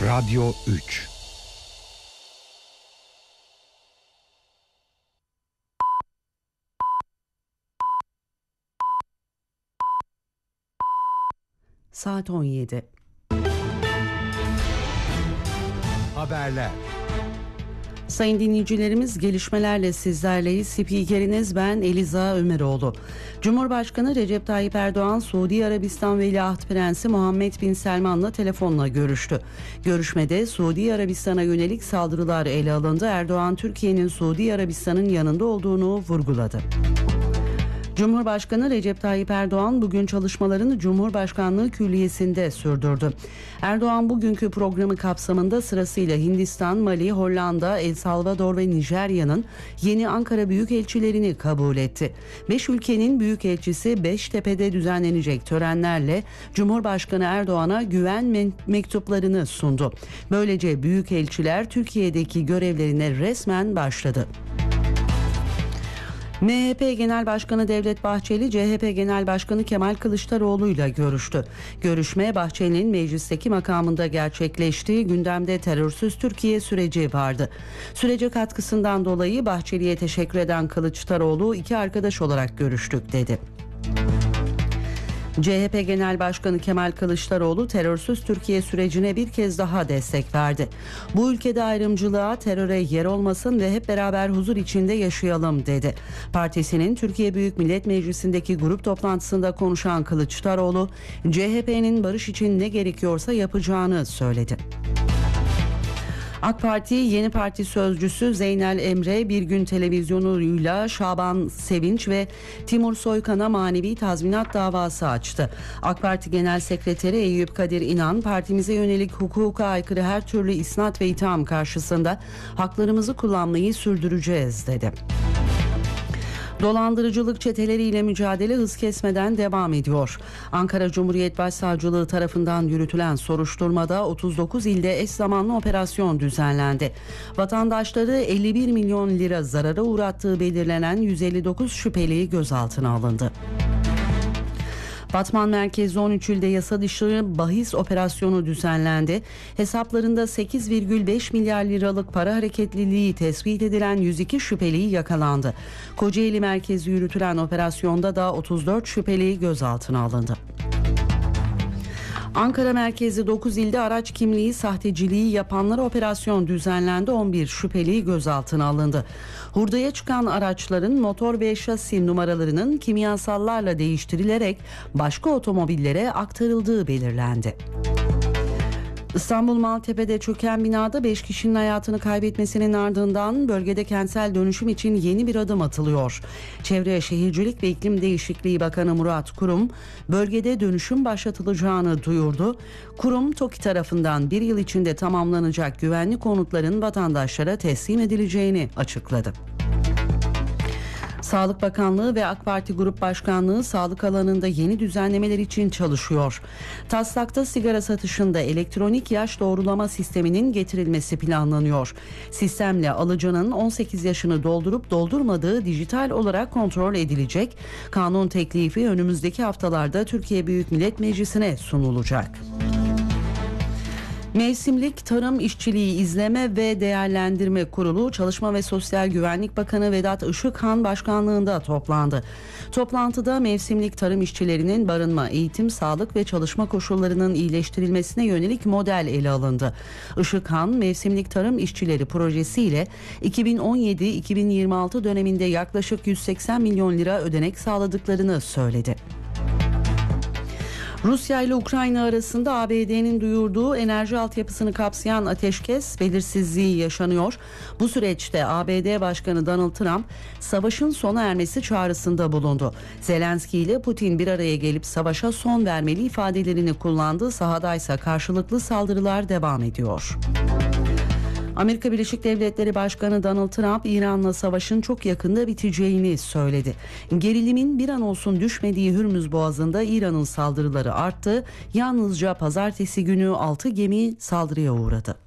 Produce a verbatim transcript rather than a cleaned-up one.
Radyo üç. Saat on yedi. Haberler. Sayın dinleyicilerimiz, gelişmelerle sizlerleyiz. Spikeriniz ben Eliza Ömeroğlu. Cumhurbaşkanı Recep Tayyip Erdoğan, Suudi Arabistan Veliaht Prensi Muhammed Bin Selman'la telefonla görüştü. Görüşmede Suudi Arabistan'a yönelik saldırılar ele alındı. Erdoğan, Türkiye'nin Suudi Arabistan'ın yanında olduğunu vurguladı. Cumhurbaşkanı Recep Tayyip Erdoğan bugün çalışmalarını Cumhurbaşkanlığı Külliyesi'nde sürdürdü. Erdoğan bugünkü programı kapsamında sırasıyla Hindistan, Mali, Hollanda, El Salvador ve Nijerya'nın yeni Ankara Büyükelçilerini kabul etti. Beş ülkenin Büyükelçisi Beştepe'de düzenlenecek törenlerle Cumhurbaşkanı Erdoğan'a güven mektuplarını sundu. Böylece Büyükelçiler Türkiye'deki görevlerine resmen başladı. M H P Genel Başkanı Devlet Bahçeli, C H P Genel Başkanı Kemal Kılıçdaroğlu ile görüştü. Görüşme Bahçeli'nin meclisteki makamında gerçekleştiği gündemde terörsüz Türkiye süreci vardı. Sürece katkısından dolayı Bahçeli'ye teşekkür eden Kılıçdaroğlu, iki arkadaş olarak görüştük dedi. C H P Genel Başkanı Kemal Kılıçdaroğlu terörsüz Türkiye sürecine bir kez daha destek verdi. Bu ülkede ayrımcılığa, teröre yer olmasın ve hep beraber huzur içinde yaşayalım dedi. Partisinin Türkiye Büyük Millet Meclisi'ndeki grup toplantısında konuşan Kılıçdaroğlu, C H P'nin barış için ne gerekiyorsa yapacağını söyledi. AK Parti Yeni Parti Sözcüsü Zeynel Emre Bir Gün televizyonuyla Şaban Sevinç ve Timur Soykan'a manevi tazminat davası açtı. AK Parti Genel Sekreteri Eyüp Kadir İnan, partimize yönelik hukuka aykırı her türlü isnat ve itham karşısında haklarımızı kullanmayı sürdüreceğiz dedi. Dolandırıcılık çeteleriyle mücadele hız kesmeden devam ediyor. Ankara Cumhuriyet Başsavcılığı tarafından yürütülen soruşturmada otuz dokuz ilde eş zamanlı operasyon düzenlendi. Vatandaşları elli bir milyon lira zarara uğrattığı belirlenen yüz elli dokuz şüpheli gözaltına alındı. Batman merkezli on üç ilde yasa dışı bahis operasyonu düzenlendi. Hesaplarında sekiz virgül beş milyar liralık para hareketliliği tespit edilen yüz iki şüpheli yakalandı. Kocaeli merkezli yürütülen operasyonda da otuz dört şüpheli gözaltına alındı. Ankara merkezli dokuz ilde araç kimliği sahteciliği yapanlara operasyon düzenlendi. on bir şüpheli gözaltına alındı. Hurdaya çıkan araçların motor ve şasi numaralarının kimyasallarla değiştirilerek başka otomobillere aktarıldığı belirlendi. İstanbul Maltepe'de çöken binada beş kişinin hayatını kaybetmesinin ardından bölgede kentsel dönüşüm için yeni bir adım atılıyor. Çevre, Şehircilik ve İklim Değişikliği Bakanı Murat Kurum, bölgede dönüşüm başlatılacağını duyurdu. Kurum, TOKİ tarafından bir yıl içinde tamamlanacak güvenli konutların vatandaşlara teslim edileceğini açıkladı. Sağlık Bakanlığı ve AK Parti Grup Başkanlığı sağlık alanında yeni düzenlemeler için çalışıyor. Taslakta sigara satışında elektronik yaş doğrulama sisteminin getirilmesi planlanıyor. Sistemle alıcının on sekiz yaşını doldurup doldurmadığı dijital olarak kontrol edilecek. Kanun teklifi önümüzdeki haftalarda Türkiye Büyük Millet Meclisi'ne sunulacak. Mevsimlik Tarım İşçiliği İzleme ve Değerlendirme Kurulu, Çalışma ve Sosyal Güvenlik Bakanı Vedat Işıkhan başkanlığında toplandı. Toplantıda mevsimlik tarım işçilerinin barınma, eğitim, sağlık ve çalışma koşullarının iyileştirilmesine yönelik model ele alındı. Işıkhan, mevsimlik tarım işçileri projesiyle iki bin on yedi iki bin yirmi altı döneminde yaklaşık yüz seksen milyon lira ödenek sağladıklarını söyledi. Rusya ile Ukrayna arasında A B D'nin duyurduğu enerji altyapısını kapsayan ateşkes belirsizliği yaşanıyor. Bu süreçte A B D Başkanı Donald Trump savaşın sona ermesi çağrısında bulundu. Zelenski ile Putin bir araya gelip savaşa son vermeli ifadelerini kullandı. Sahadaysa karşılıklı saldırılar devam ediyor. Amerika Birleşik Devletleri Başkanı Donald Trump, İran'la savaşın çok yakında biteceğini söyledi. Gerilimin bir an olsun düşmediği Hürmüz Boğazı'nda İran'ın saldırıları arttı. Yalnızca pazartesi günü altı gemi saldırıya uğradı.